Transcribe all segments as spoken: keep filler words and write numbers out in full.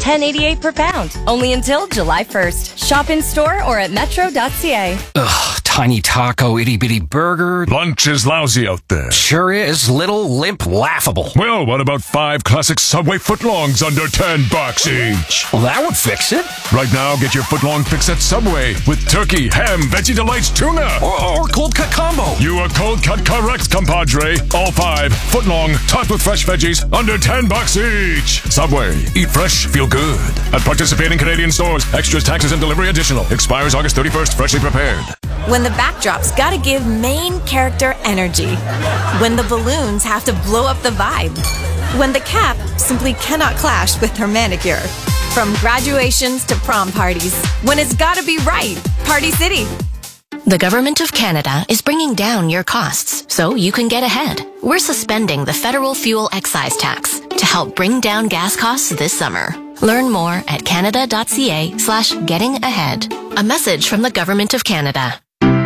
ten eighty-eight per pound. Only until July first. Shop in store or at metro dot c a. Ugh, tiny taco, itty bitty burger. Lunch is lousy out there. Sure is. Little, limp, laughable. Well, what about five classic Subway footlongs under ten bucks each? Well, that would fix it. Right now, get your footlong fix at Subway with turkey, ham, veggie delights, tuna. Or, or cold cut combo. You are cold cut correct, compadre. All five footlong, topped with fresh veggies, under ten bucks each. Subway. Eat fresh, feel good. At participating Canadian stores. Extras, taxes, and delivery additional. Expires August thirty-first. Freshly prepared. When the backdrop's gotta give main character energy. When the balloons have to blow up the vibe. When the cap simply cannot clash with her manicure. From graduations to prom parties. When it's gotta be right. Party City. The Government of Canada is bringing down your costs so you can get ahead. We're suspending the federal fuel excise tax to help bring down gas costs this summer. Learn more at canada dot c a slash getting ahead. A message from the Government of Canada.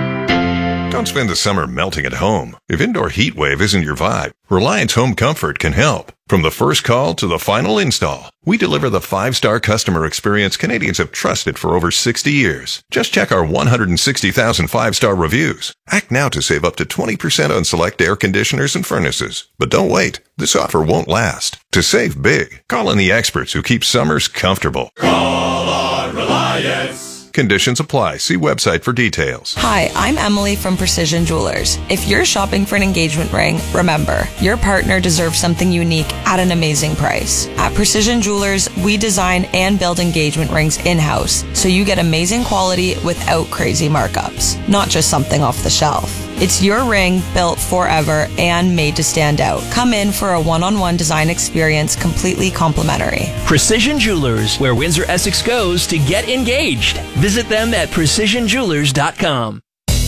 Don't spend the summer melting at home. If indoor heat wave isn't your vibe, Reliance Home Comfort can help. From the first call to the final install, we deliver the five-star customer experience Canadians have trusted for over sixty years. Just check our one hundred sixty thousand five-star reviews. Act now to save up to twenty percent on select air conditioners and furnaces. But don't wait. This offer won't last. To save big, call on the experts who keep summers comfortable. Call on Reliance. Conditions apply. See website for details. Hi, I'm Emily from Precision Jewelers. If you're shopping for an engagement ring, remember, your partner deserves something unique at an amazing price. At Precision Jewelers, we design and build engagement rings in-house, so you get amazing quality without crazy markups, not just something off the shelf. It's your ring built forever and made to stand out. Come in for a one-on-one design experience completely complimentary. Precision Jewelers, where Windsor Essex goes to get engaged. Visit them at precision jewelers dot com.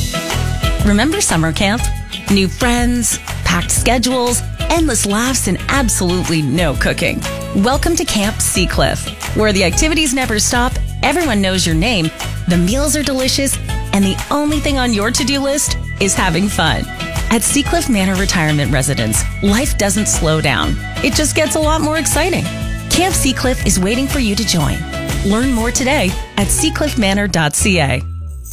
Remember summer camp? New friends, packed schedules, endless laughs, and absolutely no cooking. Welcome to Camp Seacliff, where the activities never stop, everyone knows your name, the meals are delicious, and the only thing on your to-do list is having fun. At Seacliff Manor Retirement Residence, life doesn't slow down. It just gets a lot more exciting. Camp Seacliff is waiting for you to join. Learn more today at sea cliff manor dot c a.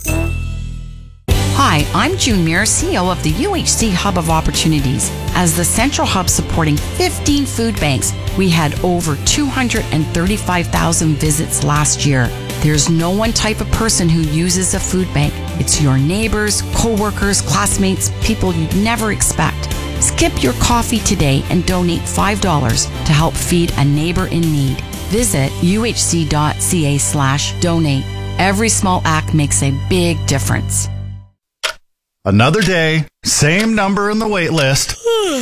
Hi, I'm June Muir, C E O of the U H C Hub of Opportunities. As the Central Hub supporting fifteen food banks, we had over two hundred thirty-five thousand visits last year. There's no one type of person who uses a food bank. It's your neighbors, co-workers, classmates, people you'd never expect. Skip your coffee today and donate five dollars to help feed a neighbor in need. Visit u h c dot c a slash donate. Every small act makes a big difference. Another day, same number in the wait list.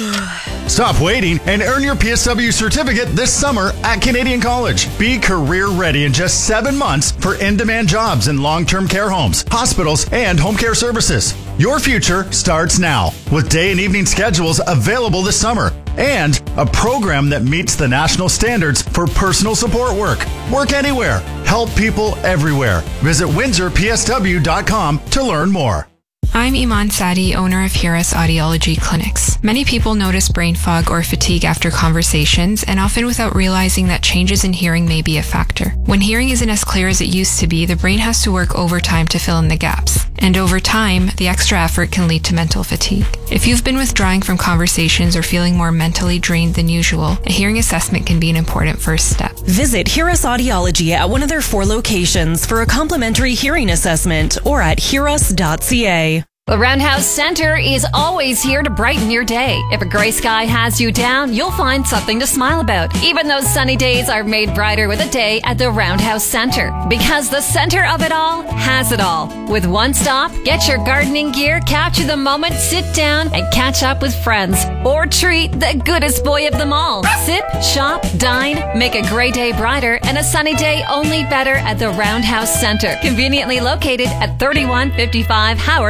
Stop waiting and earn your P S W certificate this summer at Canadian College. Be career ready in just seven months for in-demand jobs in long-term care homes, hospitals, and home care services. Your future starts now with day and evening schedules available this summer and a program that meets the national standards for personal support work. Work anywhere. Help people everywhere. Visit windsor p s w dot com to learn more. I'm Iman Sadi, owner of Hiras Audiology Clinics. Many people notice brain fog or fatigue after conversations, and often without realizing that changes in hearing may be a factor. When hearing isn't as clear as it used to be, the brain has to work overtime to fill in the gaps. And over time, the extra effort can lead to mental fatigue. If you've been withdrawing from conversations or feeling more mentally drained than usual, a hearing assessment can be an important first step. Visit Hiras Audiology at one of their four locations for a complimentary hearing assessment or at hiras dot c a. The Roundhouse Center is always here to brighten your day. If a gray sky has you down, you'll find something to smile about. Even those sunny days are made brighter with a day at the Roundhouse Center. Because the center of it all has it all. With one stop, get your gardening gear, capture the moment, sit down, and catch up with friends. Or treat the goodest boy of them all. Sip, shop, dine, make a gray day brighter and a sunny day only better at the Roundhouse Center. Conveniently located at thirty-one fifty-five Howard Avenue.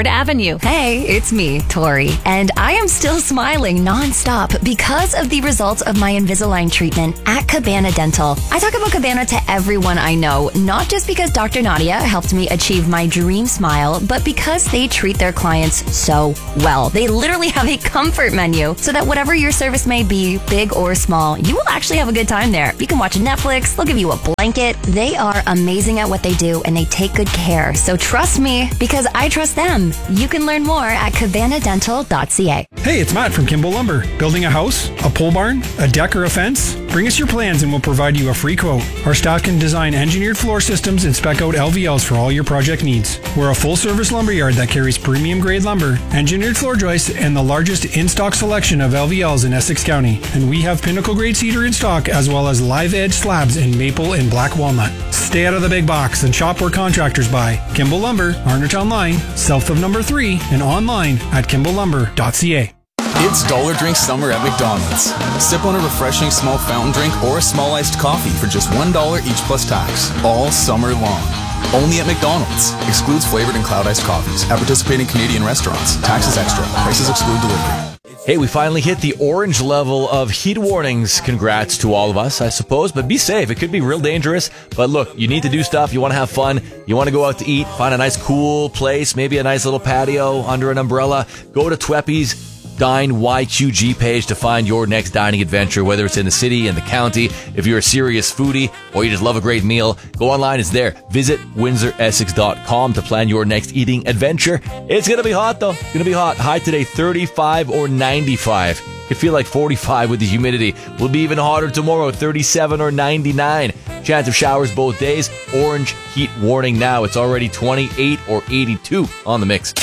menu. Hey, it's me, Tori, and I am still smiling nonstop because of the results of my Invisalign treatment at Cabana Dental. I talk about Cabana to everyone I know, not just because Doctor Nadia helped me achieve my dream smile, but because they treat their clients so well. They literally have a comfort menu so that whatever your service may be, big or small, you will actually have a good time there. You can watch Netflix, they'll give you a blanket. They are amazing at what they do and they take good care. So trust me because I trust them. You can learn more at cabana dental dot c a. Hey, it's Matt from Kimball Lumber. Building a house, a pole barn, a deck, or a fence? Bring us your plans and we'll provide you a free quote. Our staff can design engineered floor systems and spec out L V Ls for all your project needs. We're a full-service lumberyard that carries premium-grade lumber, engineered floor joists, and the largest in-stock selection of L V Ls in Essex County. And we have pinnacle-grade cedar in stock as well as live-edge slabs in maple and black walnut. Stay out of the big box and shop where contractors buy. Kimball Lumber, Arnott Line, south of number three, and online at kimball lumber dot c a. It's Dollar Drink Summer at McDonald's. Sip on a refreshing small fountain drink or a small iced coffee for just one dollar each plus tax, all summer long. Only at McDonald's. Excludes flavored and cloud iced coffees at participating Canadian restaurants. Taxes extra. Prices exclude delivery. Hey, we finally hit the orange level of heat warnings. Congrats to all of us, I suppose, but be safe. It could be real dangerous. But look, you need to do stuff. You want to have fun. You want to go out to eat, find a nice cool place, maybe a nice little patio under an umbrella. Go to Tweppy's Dine Y Q G page to find your next dining adventure, whether it's in the city, in the county. If you're a serious foodie or you just love a great meal, go online. It's there. Visit windsor essex dot com to plan your next eating adventure. It's going to be hot, though. It's going to be hot. High today, thirty-five or ninety-five. Could feel like forty-five with the humidity. Will be even hotter tomorrow, thirty-seven or ninety-nine. Chance of showers both days. Orange heat warning now. It's already twenty-eight or eighty-two on the mix.